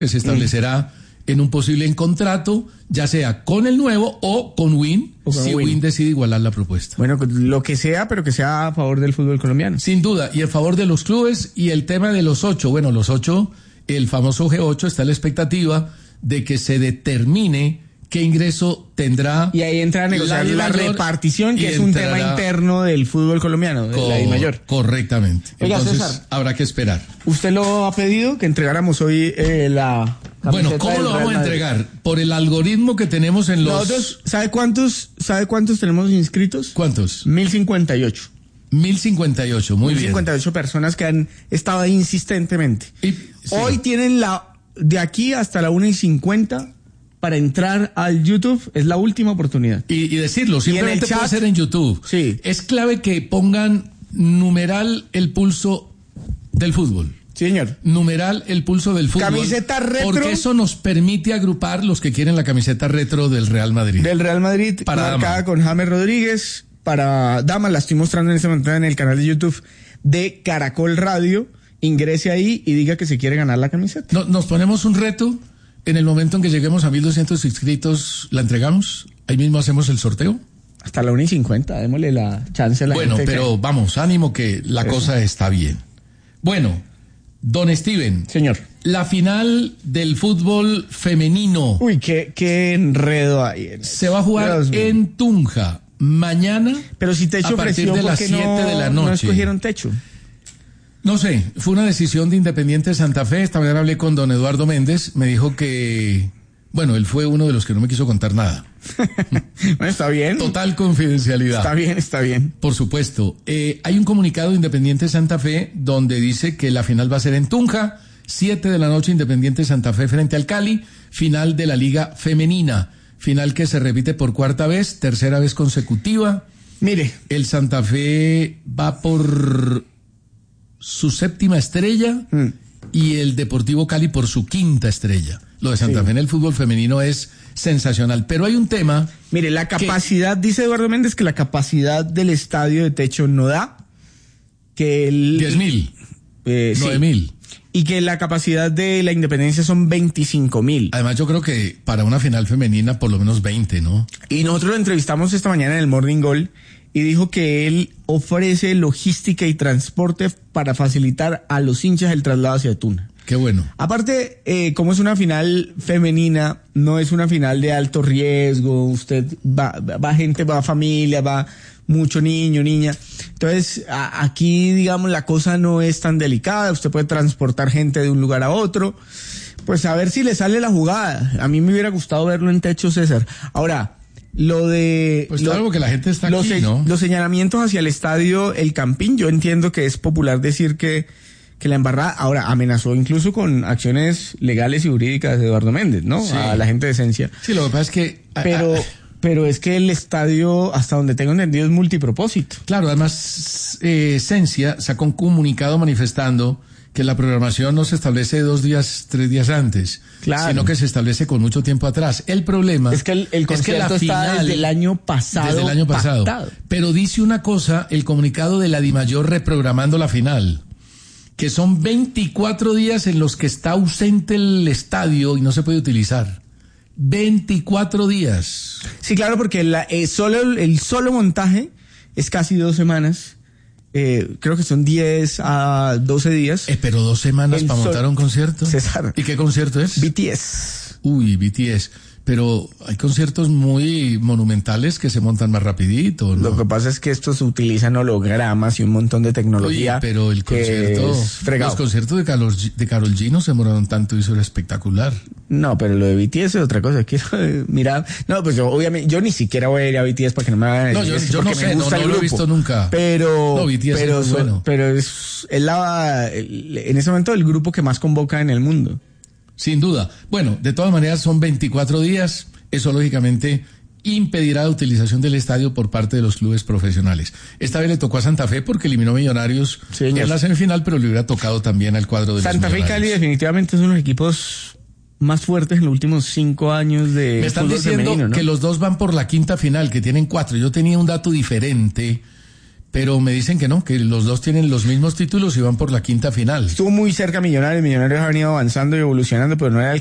que se establecerá en un posible contrato, ya sea con el nuevo o con Win, si Win decide igualar la propuesta. Bueno, lo que sea, pero que sea a favor del fútbol colombiano. Sin duda, y en favor de los clubes, y el tema de los 8. Bueno, los 8, el famoso G8, está la expectativa de que se determine qué ingreso tendrá. Y ahí entra a negociar la repartición, que es un tema interno del fútbol colombiano, de la DIMAYOR. Correctamente. Oiga, entonces, César, habrá que esperar. ¿Usted lo ha pedido que entregáramos hoy la bueno, ¿cómo lo vamos a entregar? Por el algoritmo que tenemos en los... Nosotros, ¿sabe cuántos tenemos inscritos? ¿Cuántos? 1058. 1058, muy bien. 1058 personas que han estado ahí insistentemente. Sí. Hoy tienen de aquí hasta la 1:50 para entrar al YouTube, es la última oportunidad. Y decirlo, simplemente puede ser en YouTube. Sí. Es clave que pongan numeral el pulso del fútbol. Sí, señor. Numeral el pulso del fútbol. Camiseta retro. Porque eso nos permite agrupar los que quieren la camiseta retro del Real Madrid. Del Real Madrid, para marcada dama. con James Rodríguez. Para dama, la estoy mostrando en este momento en el canal de YouTube de Caracol Radio. Ingrese ahí y diga que se quiere ganar la camiseta. Nos ponemos un reto. En el momento en que lleguemos a 1200 inscritos, ¿la entregamos? Ahí mismo hacemos el sorteo. Hasta la 1:50, démosle la chance a la gente. Bueno, pero vamos, ánimo que la cosa está bien. Bueno, don Steven. Señor. La final del fútbol femenino. Uy, qué enredo hay. Se va a jugar en Tunja mañana. Pero si Techo a partir de las 7 de la noche. No escogieron Techo. No sé, fue una decisión de Independiente Santa Fe. Esta mañana hablé con don Eduardo Méndez, me dijo que, bueno, él fue uno de los que no me quiso contar nada. Bueno, está bien. Total confidencialidad. Está bien. Por supuesto. Hay un comunicado de Independiente Santa Fe donde dice que la final va a ser en Tunja, 7 de la noche, Independiente Santa Fe frente al Cali, final de la Liga Femenina, final que se repite por cuarta vez, tercera vez consecutiva. Mire. El Santa Fe va por su 7ª estrella y el Deportivo Cali por su 5ª estrella. Lo de Santa Fe en el fútbol femenino es sensacional, pero hay un tema. Mire, la capacidad, dice Eduardo Méndez, que la capacidad del estadio de Techo no da, que el 10.000, 9.000. Y que la capacidad de la Independencia son 25.000. Además, yo creo que para una final femenina por lo menos 20, ¿no? Y nosotros lo entrevistamos esta mañana en el Morning Goal y dijo que él ofrece logística y transporte para facilitar a los hinchas el traslado hacia Tuna. Qué bueno. Aparte, como es una final femenina, no es una final de alto riesgo, usted va gente, va familia, va mucho niño, niña. Entonces, aquí, digamos, la cosa no es tan delicada, usted puede transportar gente de un lugar a otro. Pues a ver si le sale la jugada. A mí me hubiera gustado verlo en Techo, César. Ahora, lo de... Pues claro, que la gente está aquí, ¿no? Los señalamientos hacia el estadio El Campín, yo entiendo que es popular decir que la embarrada ahora amenazó incluso con acciones legales y jurídicas de Eduardo Méndez, ¿no? Sí. A la gente de Esencia. Sí, lo que pasa es que... Pero es que el estadio, hasta donde tengo entendido, es multipropósito. Claro, además, Esencia sacó un comunicado manifestando que la programación no se establece 2 días, 3 días antes, sino que se establece con mucho tiempo atrás. El problema es que el concierto está desde el año pasado. Desde el año pasado. Pactado. Pero dice una cosa, el comunicado de la DIMAYOR reprogramando la final, que son 24 días en los que está ausente el estadio y no se puede utilizar. 24 días. Sí, claro, porque el solo montaje es casi 2 semanas. Creo que son 10 a 12 días. Pero 2 semanas para montar un concierto. César. ¿Y qué concierto es? BTS. Uy, BTS. Pero hay conciertos muy monumentales que se montan más rapidito, ¿no? Lo que pasa es que estos utilizan hologramas y un montón de tecnología. Oye, pero el concierto, los conciertos de Karol G no se demoraron tanto y eso era espectacular. No, pero lo de BTS es otra cosa. Quiero mirar. No, pues obviamente, yo ni siquiera voy a ir a BTS para que no me hagan. No, yo no sé, no lo he visto nunca. Pero, no, BTS es muy bueno. Pero es en ese momento el grupo que más convoca en el mundo. Sin duda. Bueno, de todas maneras son 24 días. Eso lógicamente impedirá la utilización del estadio por parte de los clubes profesionales. Esta vez le tocó a Santa Fe porque eliminó Millonarios en la semifinal, pero le hubiera tocado también al cuadro de Santa los Fe y Cali definitivamente son los equipos más fuertes en los últimos 5 años de Me están fútbol diciendo femenino, ¿no? que los dos van por la 5ª final, que tienen 4. Yo tenía un dato diferente, pero me dicen que no, que los dos tienen los mismos títulos y van por la quinta final. Estuvo muy cerca Millonarios ha venido avanzando y evolucionando, pero no era el